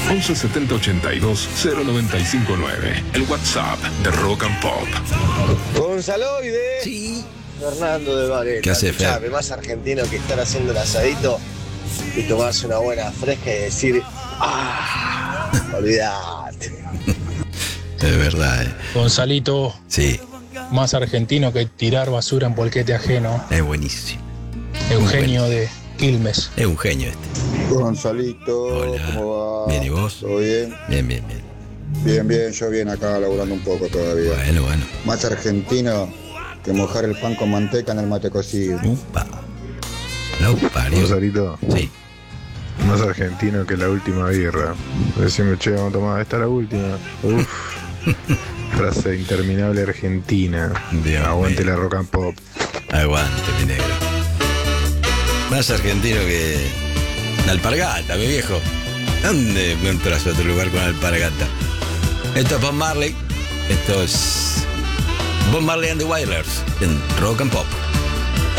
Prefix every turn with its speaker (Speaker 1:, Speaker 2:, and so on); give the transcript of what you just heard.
Speaker 1: 11 70 82 0959. El WhatsApp de Rock and Pop.
Speaker 2: Gonzaloide.
Speaker 3: Sí.
Speaker 2: Fernando de Varela.
Speaker 3: ¿Qué hace, Fer?
Speaker 2: Escuchame, más argentino que estar haciendo el asadito y tomarse una buena fresca y decir, olvidate.
Speaker 3: Es verdad,
Speaker 4: Gonzalito,
Speaker 3: Sí,
Speaker 4: más argentino que tirar basura en polquete ajeno.
Speaker 3: es buenísimo.
Speaker 4: Eugenio de Quilmes.
Speaker 3: Es un genio este.
Speaker 5: Gonzalito,
Speaker 3: Hola.
Speaker 5: ¿cómo va?
Speaker 3: Bien, ¿y vos?
Speaker 5: ¿Todo bien?
Speaker 3: Bien, bien, bien.
Speaker 5: Bien, bien, yo bien acá laburando un poco todavía.
Speaker 3: Bueno.
Speaker 5: Más argentino que mojar el pan con manteca en el mate cocido.
Speaker 3: Upa. No parió.
Speaker 6: Gonzalito,
Speaker 3: Sí.
Speaker 6: más argentino que la última birra. Decime, che, vamos a tomar, esta es la última. Uf. Frase interminable argentina.
Speaker 3: Dios
Speaker 6: Aguante
Speaker 3: mío.
Speaker 6: la rock and pop.
Speaker 3: Aguante, mi negro. Más argentino que la alpargata, mi viejo. ¿Dónde encontrás otro lugar con alpargata? Esto es Bob Marley. Esto es Bob Marley and the Wailers en Rock and Pop.